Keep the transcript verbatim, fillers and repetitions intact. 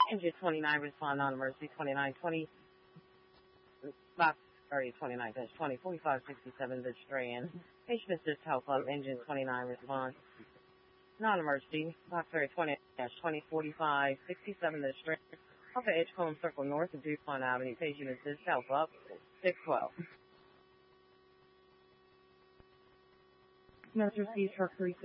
Engine twenty-nine, respond on emergency twenty-nine twenty, box area twenty-nine dash twenty, forty-five sixty-seven, the Strand. Patient assist help up, engine twenty-nine, respond. Non-emergency, box area twenty dash twenty, forty-five sixty-seven, the Strand. Off of Edgecombe Circle North of DuPont Avenue, patient assist help up, six twelve. Message received for three